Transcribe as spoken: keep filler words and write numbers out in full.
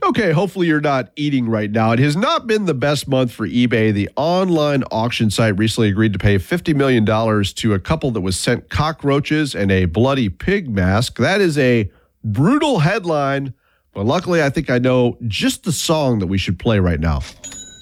Okay, hopefully you're not eating right now. It has not been the best month for eBay. The online auction site recently agreed to pay fifty million dollars to a couple that was sent cockroaches and a bloody pig mask. That is a brutal headline, but luckily I think I know just the song that we should play right now.